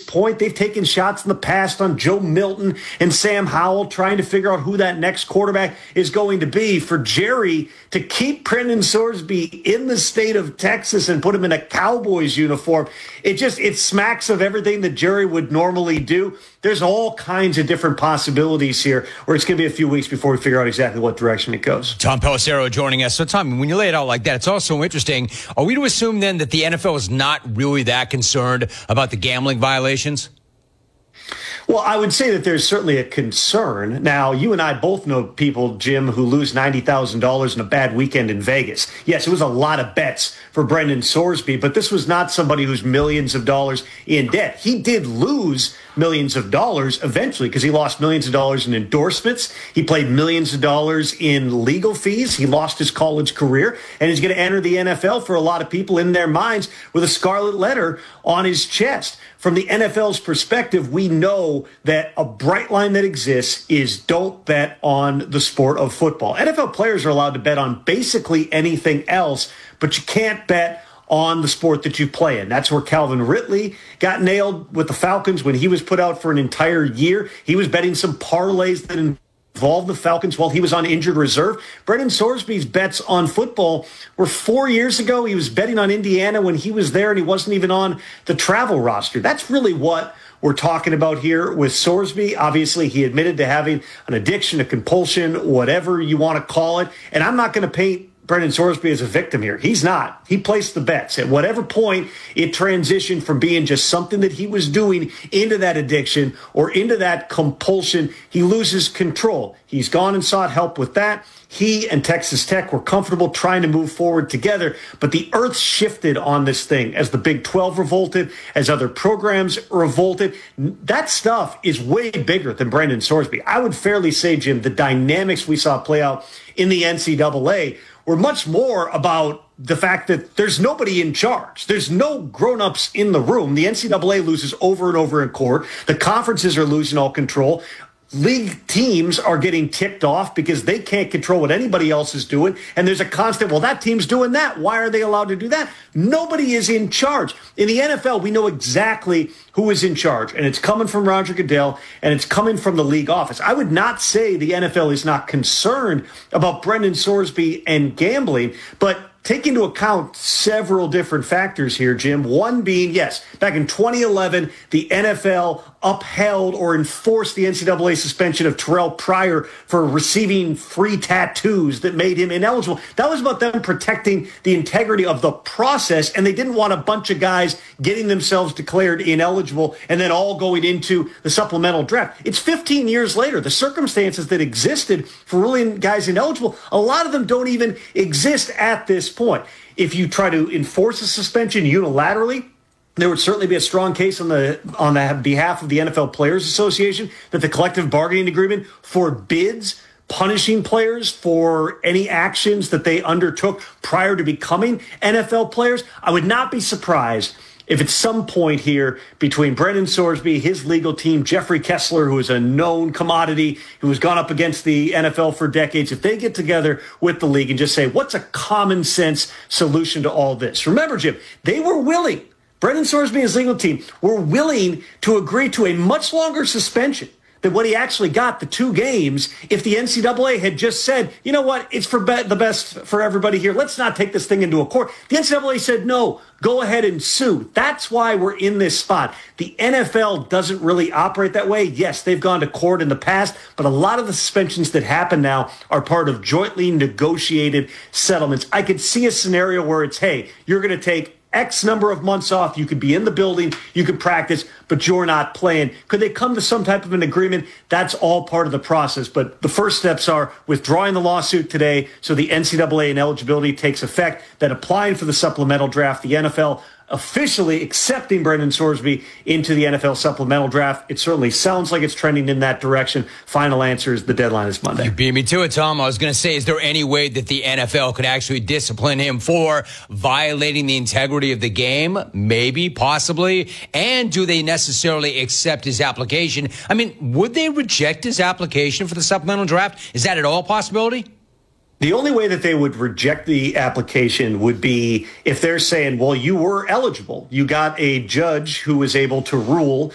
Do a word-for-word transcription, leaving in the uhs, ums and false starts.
point, they've taken shots in the past on Joe Milton and Sam Howell, trying to figure out who that next quarterback is going to be. For Jerry to keep Brendan Sorsby in the state of Texas and put him in a Cowboys uniform, it just, it smacks of everything that Jerry would normally do. There's all kinds of different possibilities here, where it's going to be a few weeks before we figure out exactly what direction it goes. Tom Pelissero joining us. So, Tom, when you lay it out like that, it's also interesting. Are we to assume then that the N F L is not really that concerned about the gambling violations? Well, I would say that there's certainly a concern. Now, you and I both know people, Jim, who lose ninety thousand dollars in a bad weekend in Vegas. Yes, it was a lot of bets for Brendan Sorsby, but this was not somebody who's millions of dollars in debt. He did lose millions of dollars eventually because he lost millions of dollars in endorsements. He paid millions of dollars in legal fees. He lost his college career, and he's going to enter the N F L for a lot of people in their minds with a scarlet letter on his chest. From the N F L's perspective, we know that a bright line that exists is don't bet on the sport of football. N F L players are allowed to bet on basically anything else, but you can't bet on the sport that you play in. That's where Calvin Ridley got nailed with the Falcons when he was put out for an entire year. He was betting some parlays that involved the Falcons while he was on injured reserve. Brendan Sorsby's bets on football were four years ago. He was betting on Indiana when he was there and he wasn't even on the travel roster. That's really what we're talking about here with Sorsby. Obviously, he admitted to having an addiction, a compulsion, whatever you want to call it. And I'm not going to paint Brendan Sorsby is a victim here. He's not. He placed the bets. At whatever point it transitioned from being just something that he was doing into that addiction or into that compulsion, he loses control. He's gone and sought help with that. He and Texas Tech were comfortable trying to move forward together, but the earth shifted on this thing as the Big twelve revolted, as other programs revolted. That stuff is way bigger than Brendan Sorsby. I would fairly say, Jim, the dynamics we saw play out in the N C double A were much more about the fact that there's nobody in charge. There's no grown-ups in the room. The N C double A loses over and over in court. The conferences are losing all control. League teams are getting ticked off because they can't control what anybody else is doing. And there's a constant, well, that team's doing that. Why are they allowed to do that? Nobody is in charge. In the N F L, we know exactly who is in charge. And it's coming from Roger Goodell, and it's coming from the league office. I would not say the N F L is not concerned about Brendan Sorsby and gambling, but take into account several different factors here, Jim. One being, yes, back in twenty eleven, the N F L upheld or enforced the N C double A suspension of Terrell Pryor for receiving free tattoos that made him ineligible. That was about them protecting the integrity of the process, and they didn't want a bunch of guys getting themselves declared ineligible and then all going into the supplemental draft. It's fifteen years later. The circumstances that existed for ruling guys ineligible, a lot of them don't even exist at this point. If you try to enforce a suspension unilaterally, there would certainly be a strong case on the on the behalf of the N F L Players Association that the collective bargaining agreement forbids punishing players for any actions that they undertook prior to becoming N F L players. I would not be surprised if at some point here between Brendan Sorsby, his legal team, Jeffrey Kessler, who is a known commodity, who has gone up against the N F L for decades, if they get together with the league and just say, what's a common sense solution to all this? Remember, Jim, they were willing, Brendan Sorsby and his legal team were willing to agree to a much longer suspension than what he actually got, the two games, if the N C double A had just said, you know what, it's for be- the best for everybody here. Let's not take this thing into a court. The N C double A said, no, go ahead and sue. That's why we're in this spot. The N F L doesn't really operate that way. Yes, they've gone to court in the past, but a lot of the suspensions that happen now are part of jointly negotiated settlements. I could see a scenario where it's, hey, you're going to take X number of months off. You could be in the building, you could practice, but you're not playing. Could they come to some type of an agreement? That's all part of the process. But the first steps are withdrawing the lawsuit today so the N C double A ineligibility takes effect, then applying for the supplemental draft, the N F L officially accepting Brendan Sorsby into the N F L supplemental draft. It certainly sounds like it's trending in that direction. Final answer is the deadline is Monday. You beat me to it, Tom. I was going to say, is there any way that the N F L could actually discipline him for violating the integrity of the game? Maybe, possibly. And do they necessarily accept his application? I mean, would they reject his application for the supplemental draft? Is that at all a possibility? The only way that they would reject the application would be if they're saying, well, you were eligible. You got a judge who was able to rule